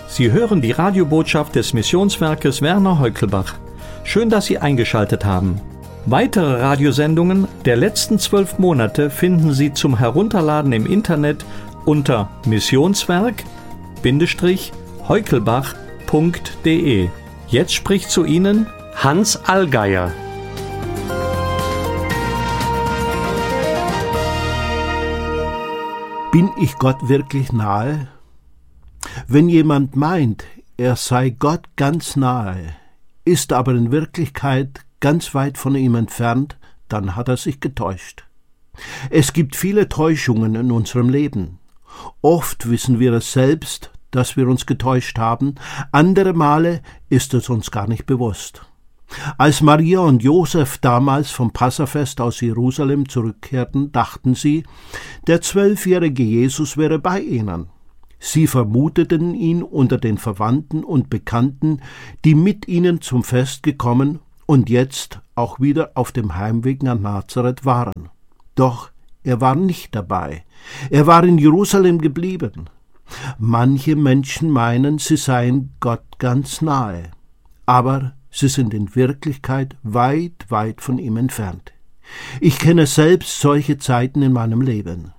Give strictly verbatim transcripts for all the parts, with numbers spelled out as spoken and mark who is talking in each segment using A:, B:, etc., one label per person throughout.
A: Sie hören die Radiobotschaft des Missionswerkes Werner Heukelbach. Schön, dass Sie eingeschaltet haben. Weitere Radiosendungen der letzten zwölf Monate finden Sie zum Herunterladen im Internet unter missionswerk-heukelbach punkt de. Jetzt spricht zu Ihnen Hans Allgeier.
B: Bin ich Gott wirklich nahe? Wenn jemand meint, er sei Gott ganz nahe, ist aber in Wirklichkeit ganz weit von ihm entfernt, dann hat er sich getäuscht. Es gibt viele Täuschungen in unserem Leben. Oft wissen wir es selbst, dass wir uns getäuscht haben, andere Male ist es uns gar nicht bewusst. Als Maria und Josef damals vom Passafest aus Jerusalem zurückkehrten, dachten sie, der zwölfjährige Jesus wäre bei ihnen. Sie vermuteten ihn unter den Verwandten und Bekannten, die mit ihnen zum Fest gekommen und jetzt auch wieder auf dem Heimweg nach Nazareth waren. Doch er war nicht dabei. Er war in Jerusalem geblieben. Manche Menschen meinen, sie seien Gott ganz nahe, aber sie sind in Wirklichkeit weit, weit von ihm entfernt. Ich kenne selbst solche Zeiten in meinem Leben.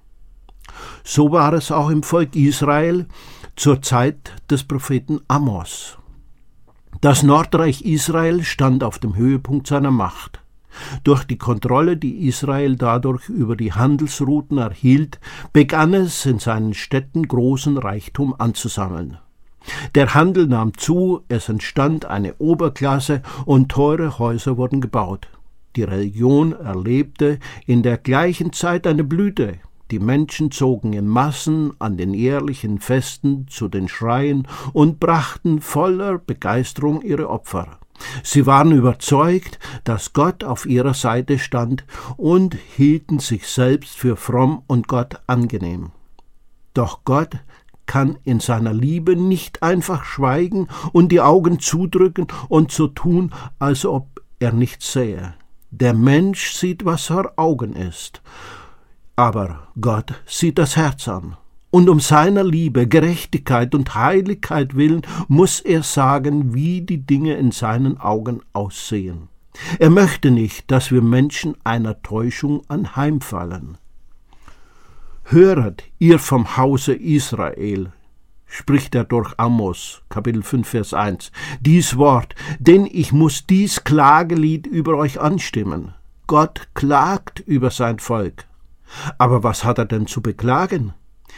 B: So war es auch im Volk Israel zur Zeit des Propheten Amos. Das Nordreich Israel stand auf dem Höhepunkt seiner Macht. Durch die Kontrolle, die Israel dadurch über die Handelsrouten erhielt, begann es in seinen Städten großen Reichtum anzusammeln. Der Handel nahm zu, es entstand eine Oberklasse und teure Häuser wurden gebaut. Die Religion erlebte in der gleichen Zeit eine Blüte. Die Menschen zogen in Massen an den jährlichen Festen zu den Schreien und brachten voller Begeisterung ihre Opfer. Sie waren überzeugt, dass Gott auf ihrer Seite stand und hielten sich selbst für fromm und Gott angenehm. Doch Gott kann in seiner Liebe nicht einfach schweigen und die Augen zudrücken und so tun, als ob er nichts sähe. Der Mensch sieht, was vor Augen ist. Aber Gott sieht das Herz an. Und um seiner Liebe, Gerechtigkeit und Heiligkeit willen muss er sagen, wie die Dinge in seinen Augen aussehen. Er möchte nicht, dass wir Menschen einer Täuschung anheimfallen. Höret, ihr vom Hause Israel, spricht er durch Amos, Kapitel fünf, Vers eins, dies Wort, denn ich muss dies Klagelied über euch anstimmen. Gott klagt über sein Volk. Aber was hat er denn zu beklagen?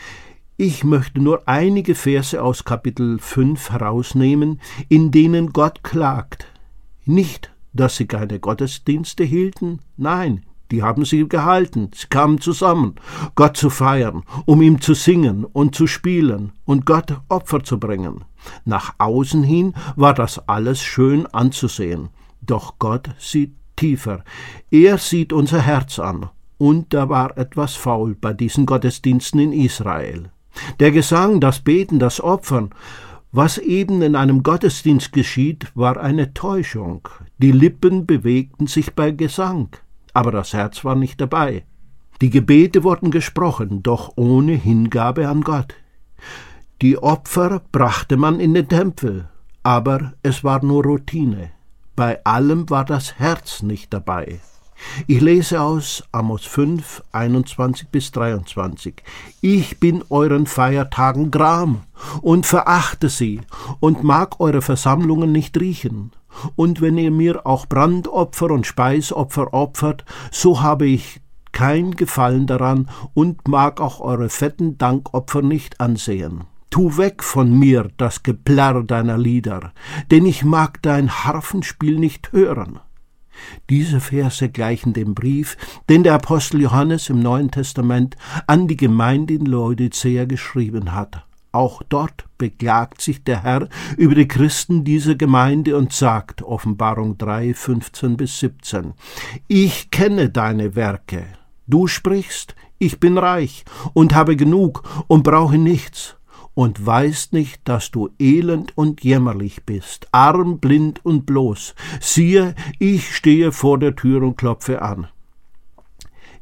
B: Ich möchte nur einige Verse aus Kapitel fünf herausnehmen, in denen Gott klagt. Nicht, dass sie keine Gottesdienste hielten, nein, die haben sie gehalten, sie kamen zusammen, Gott zu feiern, um ihm zu singen und zu spielen und Gott Opfer zu bringen. Nach außen hin war das alles schön anzusehen, doch Gott sieht tiefer, er sieht unser Herz an. Und da war etwas faul bei diesen Gottesdiensten in Israel. Der Gesang, das Beten, das Opfern, was eben in einem Gottesdienst geschieht, war eine Täuschung. Die Lippen bewegten sich bei Gesang, aber das Herz war nicht dabei. Die Gebete wurden gesprochen, doch ohne Hingabe an Gott. Die Opfer brachte man in den Tempel, aber es war nur Routine. Bei allem war das Herz nicht dabei. Ich lese aus Amos fünf, einundzwanzig bis dreiundzwanzig. Ich bin euren Feiertagen gram und verachte sie und mag eure Versammlungen nicht riechen. Und wenn ihr mir auch Brandopfer und Speisopfer opfert, so habe ich kein Gefallen daran und mag auch eure fetten Dankopfer nicht ansehen. Tu weg von mir das Geplärr deiner Lieder, denn ich mag dein Harfenspiel nicht hören. Diese Verse gleichen dem Brief, den der Apostel Johannes im Neuen Testament an die Gemeinde in Laodicea geschrieben hat. Auch dort beklagt sich der Herr über die Christen dieser Gemeinde und sagt, Offenbarung drei, fünfzehn bis siebzehn, ich kenne deine Werke. Du sprichst, ich bin reich und habe genug und brauche nichts. Und weißt nicht, dass du elend und jämmerlich bist, arm, blind und bloß. Siehe, ich stehe vor der Tür und klopfe an.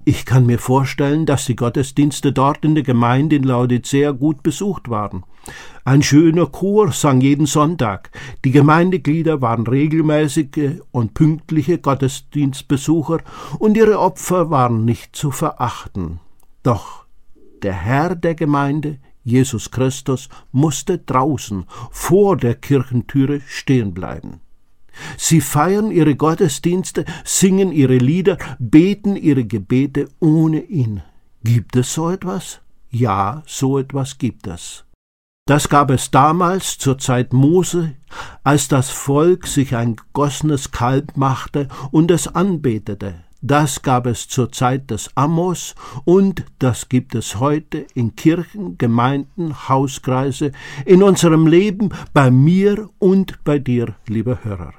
B: Ich kann mir vorstellen, dass die Gottesdienste dort in der Gemeinde in Laodicea gut besucht waren. Ein schöner Chor sang jeden Sonntag. Die Gemeindeglieder waren regelmäßige und pünktliche Gottesdienstbesucher und ihre Opfer waren nicht zu verachten. Doch der Herr der Gemeinde, Jesus Christus, musste draußen vor der Kirchentüre stehen bleiben. Sie feiern ihre Gottesdienste, singen ihre Lieder, beten ihre Gebete ohne ihn. Gibt es so etwas? Ja, so etwas gibt es. Das gab es damals zur Zeit Mose, als das Volk sich ein gegossenes Kalb machte und es anbetete. Das gab es zur Zeit des Amos und das gibt es heute in Kirchen, Gemeinden, Hauskreise, in unserem Leben, bei mir und bei dir, lieber Hörer.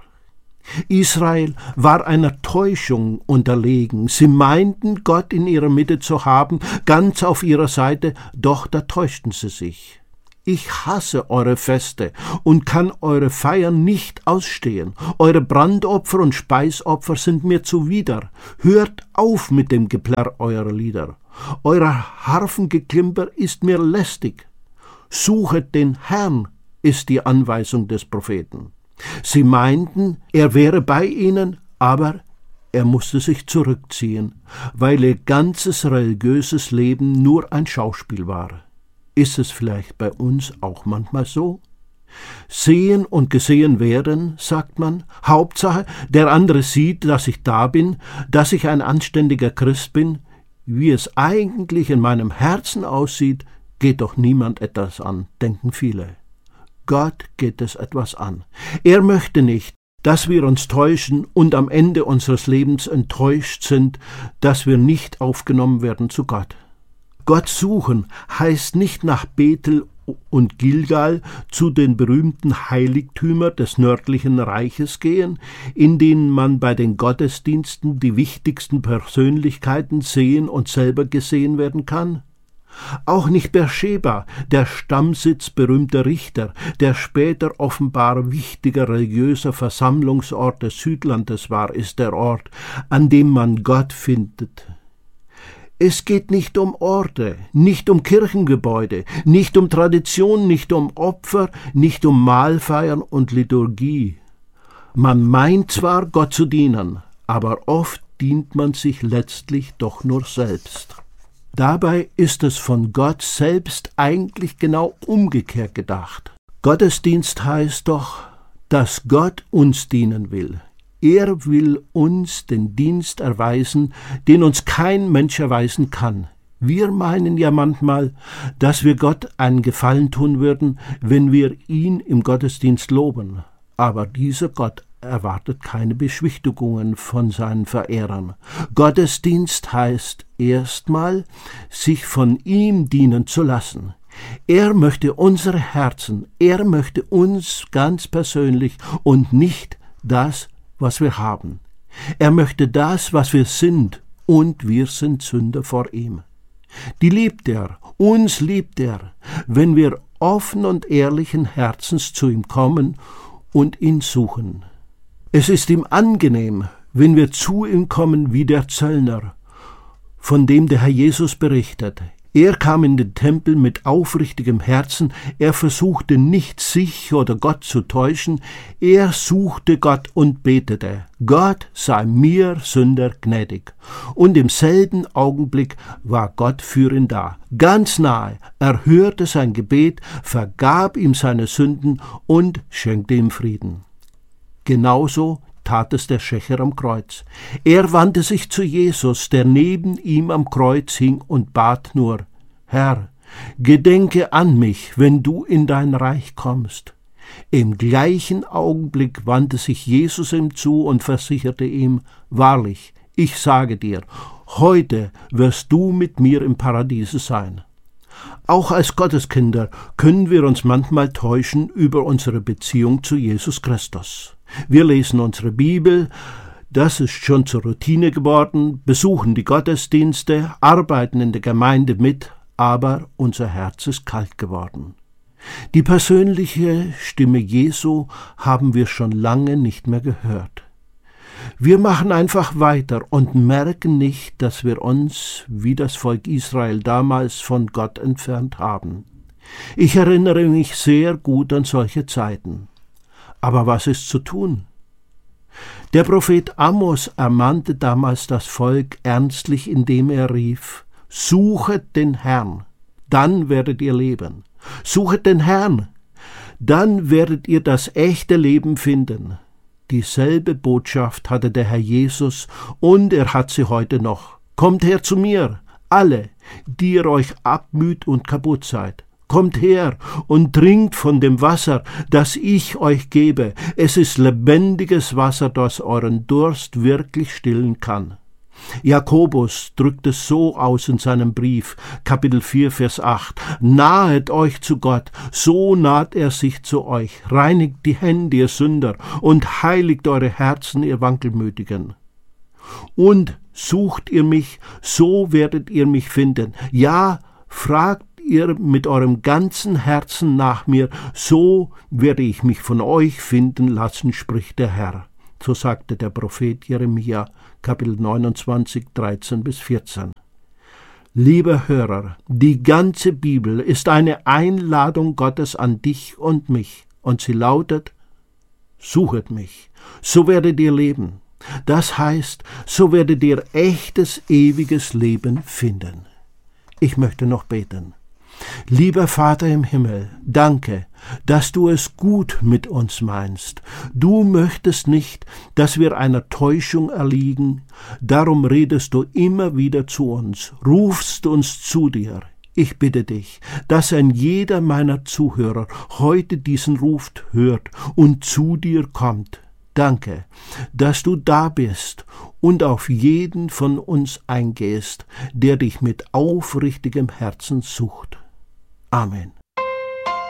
B: Israel war einer Täuschung unterlegen. Sie meinten, Gott in ihrer Mitte zu haben, ganz auf ihrer Seite, doch da täuschten sie sich. Ich hasse eure Feste und kann eure Feiern nicht ausstehen. Eure Brandopfer und Speisopfer sind mir zuwider. Hört auf mit dem Geplärr eurer Lieder. Euer Harfengeklimper ist mir lästig. Suchet den Herrn, ist die Anweisung des Propheten. Sie meinten, er wäre bei ihnen, aber er musste sich zurückziehen, weil ihr ganzes religiöses Leben nur ein Schauspiel war. Ist es vielleicht bei uns auch manchmal so? Sehen und gesehen werden, sagt man. Hauptsache, der andere sieht, dass ich da bin, dass ich ein anständiger Christ bin. Wie es eigentlich in meinem Herzen aussieht, geht doch niemand etwas an, denken viele. Gott geht es etwas an. Er möchte nicht, dass wir uns täuschen und am Ende unseres Lebens enttäuscht sind, dass wir nicht aufgenommen werden zu Gott. Gott suchen heißt nicht nach Bethel und Gilgal zu den berühmten Heiligtümern des nördlichen Reiches gehen, in denen man bei den Gottesdiensten die wichtigsten Persönlichkeiten sehen und selber gesehen werden kann. Auch nicht Beersheba, der Stammsitz berühmter Richter, der später offenbar wichtiger religiöser Versammlungsort des Südlandes war, ist der Ort, an dem man Gott findet. Es geht nicht um Orte, nicht um Kirchengebäude, nicht um Tradition, nicht um Opfer, nicht um Mahlfeiern und Liturgie. Man meint zwar, Gott zu dienen, aber oft dient man sich letztlich doch nur selbst. Dabei ist es von Gott selbst eigentlich genau umgekehrt gedacht. Gottesdienst heißt doch, dass Gott uns dienen will. Er will uns den Dienst erweisen, den uns kein Mensch erweisen kann. Wir meinen ja manchmal, dass wir Gott einen Gefallen tun würden, wenn wir ihn im Gottesdienst loben. Aber dieser Gott erwartet keine Beschwichtigungen von seinen Verehrern. Gottesdienst heißt erstmal, sich von ihm dienen zu lassen. Er möchte unsere Herzen, er möchte uns ganz persönlich und nicht das, was wir haben. Er möchte das, was wir sind, und wir sind Sünder vor ihm. Die liebt er, uns liebt er, wenn wir offen und ehrlichen Herzens zu ihm kommen und ihn suchen. Es ist ihm angenehm, wenn wir zu ihm kommen wie der Zöllner, von dem der Herr Jesus berichtet. Er kam in den Tempel mit aufrichtigem Herzen, er versuchte nicht, sich oder Gott zu täuschen, er suchte Gott und betete, Gott sei mir Sünder gnädig. Und im selben Augenblick war Gott für ihn da, ganz nahe, er hörte sein Gebet, vergab ihm seine Sünden und schenkte ihm Frieden. Genauso tat es der Schächer am Kreuz. Er wandte sich zu Jesus, der neben ihm am Kreuz hing, und bat nur, Herr, gedenke an mich, wenn du in dein Reich kommst. Im gleichen Augenblick wandte sich Jesus ihm zu und versicherte ihm, wahrlich, ich sage dir, heute wirst du mit mir im Paradiese sein. Auch als Gotteskinder können wir uns manchmal täuschen über unsere Beziehung zu Jesus Christus. Wir lesen unsere Bibel, das ist schon zur Routine geworden, besuchen die Gottesdienste, arbeiten in der Gemeinde mit, aber unser Herz ist kalt geworden. Die persönliche Stimme Jesu haben wir schon lange nicht mehr gehört. Wir machen einfach weiter und merken nicht, dass wir uns, wie das Volk Israel damals, von Gott entfernt haben. Ich erinnere mich sehr gut an solche Zeiten. Aber was ist zu tun? Der Prophet Amos ermahnte damals das Volk ernstlich, indem er rief: Suchet den Herrn, dann werdet ihr leben. Suchet den Herrn, dann werdet ihr das echte Leben finden. Dieselbe Botschaft hatte der Herr Jesus und er hat sie heute noch. Kommt her zu mir, alle, die ihr euch abmüht und kaputt seid. Kommt her und trinkt von dem Wasser, das ich euch gebe. Es ist lebendiges Wasser, das euren Durst wirklich stillen kann. Jakobus drückt es so aus in seinem Brief, Kapitel vier, Vers acht. Nahet euch zu Gott, so naht er sich zu euch. Reinigt die Hände, ihr Sünder, und heiligt eure Herzen, ihr Wankelmütigen. Und sucht ihr mich, so werdet ihr mich finden. Ja, fragt ihr mit eurem ganzen Herzen nach mir, so werde ich mich von euch finden lassen, spricht der Herr. So sagte der Prophet Jeremia, Kapitel neunundzwanzig, dreizehn bis vierzehn. Lieber Hörer, die ganze Bibel ist eine Einladung Gottes an dich und mich, und sie lautet: Suchet mich, so werdet ihr leben. Das heißt, so werdet ihr echtes, ewiges Leben finden. Ich möchte noch beten. Lieber Vater im Himmel, danke, dass du es gut mit uns meinst. Du möchtest nicht, dass wir einer Täuschung erliegen. Darum redest du immer wieder zu uns, rufst uns zu dir. Ich bitte dich, dass ein jeder meiner Zuhörer heute diesen Ruf hört und zu dir kommt. Danke, dass du da bist und auf jeden von uns eingehst, der dich mit aufrichtigem Herzen sucht. Amen.